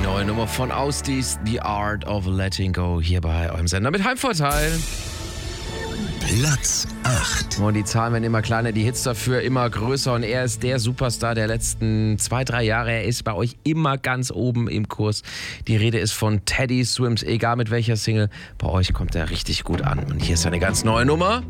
Neue Nummer von Ausdies, The Art of Letting Go, hier bei eurem Sender mit Heimvorteil. Platz 8. Und die Zahlen werden immer kleiner, die Hits dafür immer größer und er ist der Superstar der letzten 2-3 Jahre. Er ist bei euch immer ganz oben im Kurs. Die Rede ist von Teddy Swims, egal mit welcher Single, bei euch kommt er richtig gut an. Und hier ist eine ganz neue Nummer.